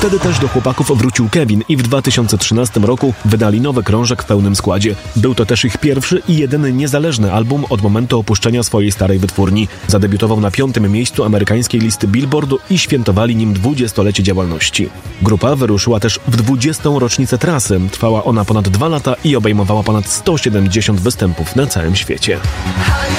Wtedy też do chłopaków wrócił Kevin i w 2013 roku wydali nowy krążek w pełnym składzie. Był to też ich pierwszy i jedyny niezależny album od momentu opuszczenia swojej starej wytwórni. Zadebiutował na 5. miejscu amerykańskiej listy Billboardu i świętowali nim 20-lecie działalności. Grupa wyruszyła też w 20. rocznicę trasy. Trwała ona ponad 2 lata i obejmowała ponad 170 występów na całym świecie.